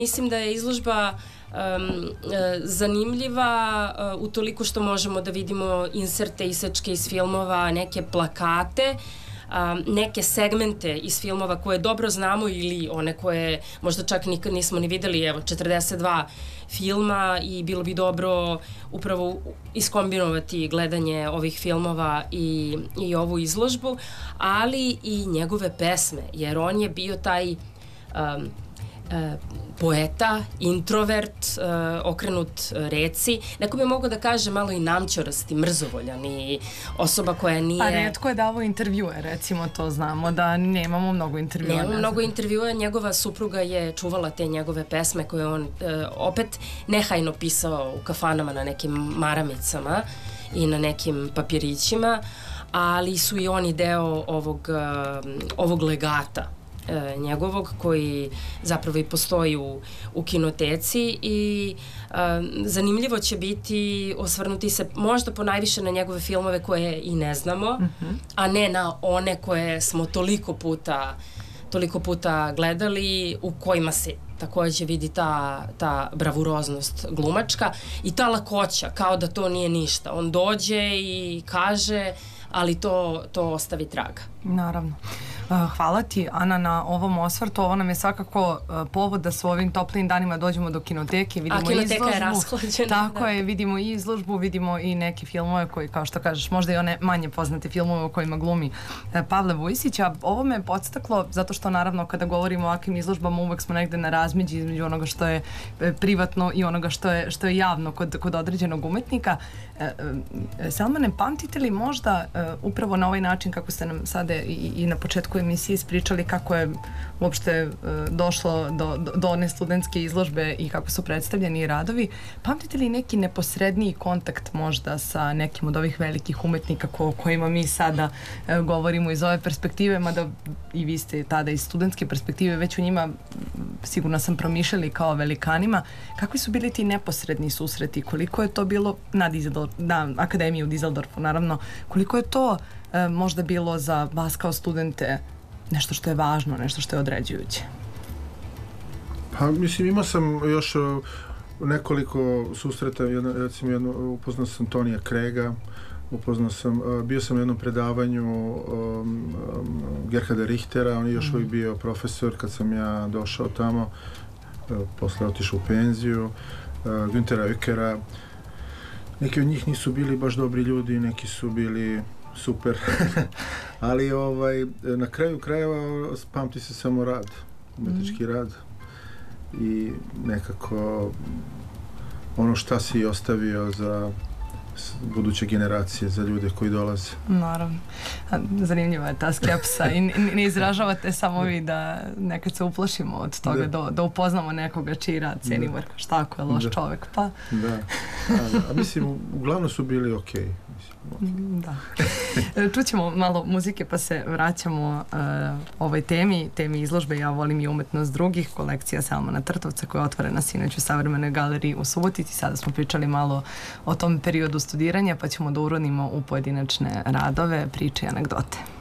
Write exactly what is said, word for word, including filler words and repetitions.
Mislim da je izložba um, zanimljiva uh, utoliko što možemo da vidimo inserte, isečke iz filmova, neke plakate, um, neke segmente iz filmova koje dobro znamo ili one koje možda čak nikad nismo ni videli, evo, četrdeset dva filma i bilo bi dobro upravo iskombinovati gledanje ovih filmova i, i ovu izložbu, ali i njegove pesme, jer on je bio taj um, Uh, poeta, introvert, uh, okrenut reci. Neko bi mogao da kaže malo i namćorasti, mrzovoljan i osoba koja nije... A retko je davao intervjue, recimo, to znamo, da nemamo mnogo intervjua. Nemamo mnogo intervjua, njegova supruga je čuvala te njegove pesme koje on uh, opet nehajno pisao u kafanama na nekim maramicama i na nekim papirićima, ali su i oni deo ovog, uh, ovog legata njegovog, koji zapravo i postoji u, u kinoteci i a, zanimljivo će biti osvrnuti se možda po najviše na njegove filmove koje i ne znamo, mm-hmm. a ne na one koje smo toliko puta toliko puta gledali, u kojima se takođe vidi ta, ta bravuroznost glumačka i ta lakoća, kao da to nije ništa. On dođe i kaže, ali to, to ostavi traga. Naravno. Hvala ti, Ana, na ovom osvrtu. Ovo nam je svakako povod da s ovim toplim danima dođemo do kinoteke. Vidimo A kinoteka izložbu. je rashlađena. Tako da. je, vidimo i izložbu, vidimo i neke filmove koji, kao što kažeš, možda i one manje poznate filmove u kojima glumi Pavle Vujsić. A ovo me podstaklo zato što, naravno, kada govorimo o ovakvim izložbama, uvek smo negde na razmeđi između onoga što je privatno i onoga što je, što je javno kod, kod određenog umetnika. Salmane, pamtite li možda upravo na ovaj način kako ste nam sada i, i na početku emisije ispričali kako je uopšte došlo do, do, do one studentske izložbe i kako su predstavljeni radovi, pamtite li neki neposredniji kontakt možda sa nekim od ovih velikih umetnika ko, kojima mi sada e, govorimo iz ove perspektive, mada i vi ste tada iz studentske perspektive već u njima sigurno sam promišljali kao velikanima, kakvi su bili ti neposredni susreti, koliko je to bilo na, Dizeldorf, na Akademiji u Dizeldorfu, naravno, koliko je to e, možda bilo za vas kao studente nešto što je važno, nešto što je određujuće? Pa, mislim, imao sam još uh, nekoliko susreta, jedno, recimo, jedno, upoznao sam Tonija Krega, upoznao sam, uh, bio sam na jednom predavanju um, um, Gerharda Richtera, on je još uvijek bio profesor kad sam ja došao tamo, uh, posle otišao u penziju, uh, Güntera Oeckera. Neki od njih nisu bili baš dobri ljudi, neki su bili super, ali ovaj, na kraju krajeva pamti se samo rad, umetnički mm. rad i nekako ono šta si ostavio za buduće generacije, za ljude koji dolaze. Naravno. Zanimljiva je ta skepsa i ne izražavate samo vi da nekad se uplašimo od toga, da, da, da upoznamo nekoga čiji rad cenimo, jer šta ako je loš da. čovek, pa... Da, a, a mislim, uglavnom su bili okej. Okay. Okay. Da. Čućemo malo muzike pa se vraćamo uh, ovoj temi, temi izložbe Ja volim i umetnost drugih, kolekcija Salmana Trtovca koja je otvorena sinoć u Savremenoj galeriji u Subotici. Sada smo pričali malo o tom periodu studiranja pa ćemo da uronimo u pojedinačne radove, priče i anegdote.